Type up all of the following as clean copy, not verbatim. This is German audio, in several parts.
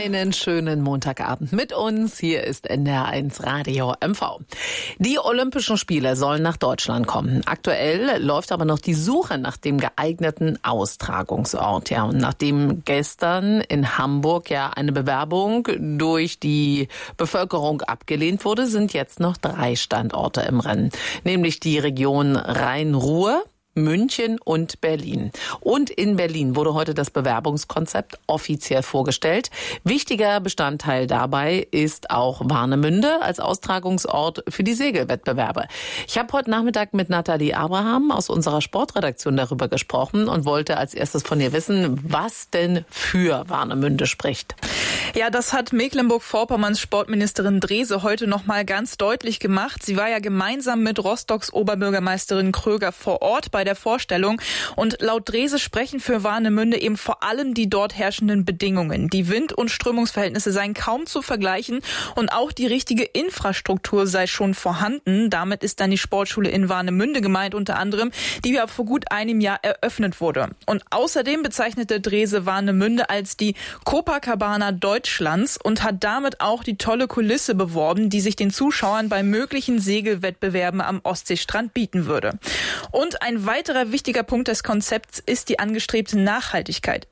Einen schönen Montagabend mit uns. Hier ist NDR1 Radio MV. Die Olympischen Spiele sollen nach Deutschland kommen. Aktuell läuft aber noch die Suche nach dem geeigneten Austragungsort. Ja, und nachdem gestern in Hamburg ja eine Bewerbung durch die Bevölkerung abgelehnt wurde, sind jetzt noch 3 Standorte im Rennen. Nämlich die Region Rhein-Ruhr, München und Berlin. Und in Berlin wurde heute das Bewerbungskonzept offiziell vorgestellt. Wichtiger Bestandteil dabei ist auch Warnemünde als Austragungsort für die Segelwettbewerbe. Ich habe heute Nachmittag mit Nathalie Abraham aus unserer Sportredaktion darüber gesprochen und wollte als erstes von ihr wissen, was denn für Warnemünde spricht. Ja, das hat Mecklenburg-Vorpommerns Sportministerin Drese heute noch mal ganz deutlich gemacht. Sie war ja gemeinsam mit Rostocks Oberbürgermeisterin Kröger vor Ort bei der Vorstellung. Und laut Drese sprechen für Warnemünde eben vor allem die dort herrschenden Bedingungen. Die Wind- und Strömungsverhältnisse seien kaum zu vergleichen und auch die richtige Infrastruktur sei schon vorhanden. Damit ist dann die Sportschule in Warnemünde gemeint, unter anderem, die ja vor gut einem Jahr eröffnet wurde. Und außerdem bezeichnete Drese Warnemünde als die Copacabana Deutschlands und hat damit auch die tolle Kulisse beworben, die sich den Zuschauern bei möglichen Segelwettbewerben am Ostseestrand bieten würde. Und ein weiterer wichtiger Punkt des Konzepts ist die angestrebte Nachhaltigkeit.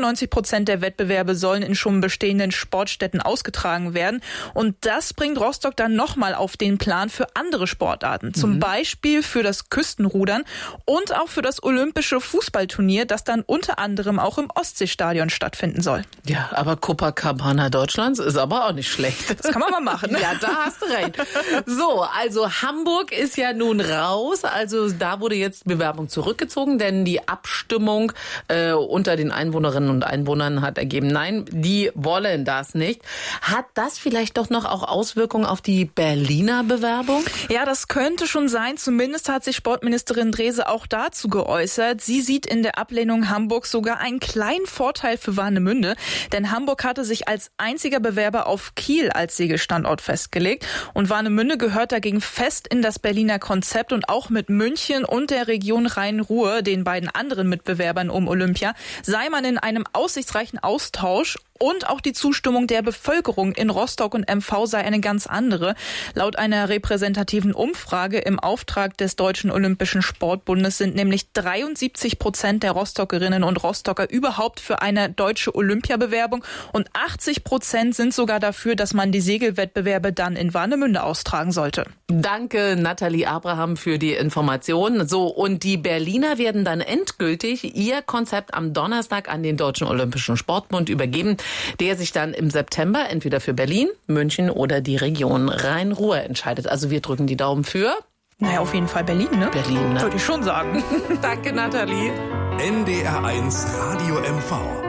97% der Wettbewerbe sollen in schon bestehenden Sportstätten ausgetragen werden. Und das bringt Rostock dann nochmal auf den Plan für andere Sportarten. Zum Beispiel für das Küstenrudern und auch für das olympische Fußballturnier, das dann unter anderem auch im Ostseestadion stattfinden soll. Ja, aber Copacabana Deutschlands ist aber auch nicht schlecht. Das kann man mal machen, ne? Ja, da hast du recht. So, also Hamburg ist ja nun raus. Also da wurde jetzt Bewerbung zurückgezogen, denn die Abstimmung unter den Einwohnerinnen und Einwohnern hat ergeben, nein, die wollen das nicht. Hat das vielleicht doch noch auch Auswirkungen auf die Berliner Bewerbung? Ja, das könnte schon sein. Zumindest hat sich Sportministerin Drese auch dazu geäußert. Sie sieht in der Ablehnung Hamburgs sogar einen kleinen Vorteil für Warnemünde, denn Hamburg hatte sich als einziger Bewerber auf Kiel als Segelstandort festgelegt und Warnemünde gehört dagegen fest in das Berliner Konzept und auch mit München und der Region Rhein-Ruhr, den beiden anderen Mitbewerbern um Olympia, sei man in einem aussichtsreichen Austausch. Und auch die Zustimmung der Bevölkerung in Rostock und MV sei eine ganz andere. Laut einer repräsentativen Umfrage im Auftrag des Deutschen Olympischen Sportbundes sind nämlich 73% der Rostockerinnen und Rostocker überhaupt für eine deutsche Olympiabewerbung und 80% sind sogar dafür, dass man die Segelwettbewerbe dann in Warnemünde austragen sollte. Danke, Nathalie Abraham, für die Information. So, und die Berliner werden dann endgültig ihr Konzept am Donnerstag an den Deutschen Olympischen Sportbund übergeben, der sich dann im September entweder für Berlin, München oder die Region Rhein-Ruhr entscheidet. Also wir drücken die Daumen für... Naja, auf jeden Fall Berlin, ne? Berlin, ne? Würde ich schon sagen. Danke, Nathalie. NDR1 Radio MV.